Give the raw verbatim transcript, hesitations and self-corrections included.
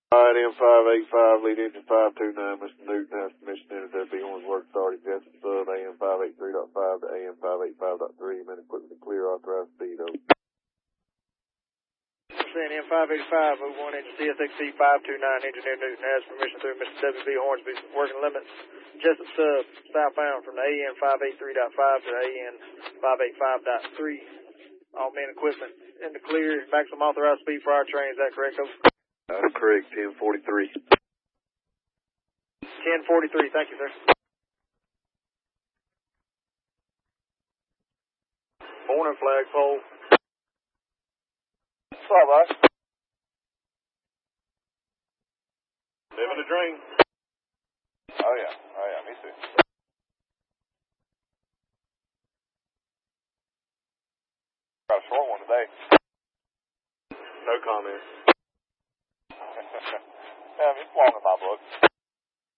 Alright, M five eighty-five, lead engine five two nine, Mister Newton has permission to enter W B Horns Work Authority, Jessup Sub, A M five eighty-three point five to A M five eighty-five point three, men equipment to clear, authorized speed over. M five eighty-five, oh one engine C S X C five two nine, engineer Newton has permission through Mister W B Hornsby, working limits, Jessup Sub, southbound from the A N five eighty-three point five to the A N five eighty-five point three. All men equipment in the clear, maximum authorized speed for our train, is that correct? Over. That's correct, ten forty-three. ten forty-three, thank you, sir. Morning, flagpole. What's up, boss? Living the dream. Oh, yeah. Oh, yeah, me too. Got a short one today. No comment. Yeah, it's long in my book.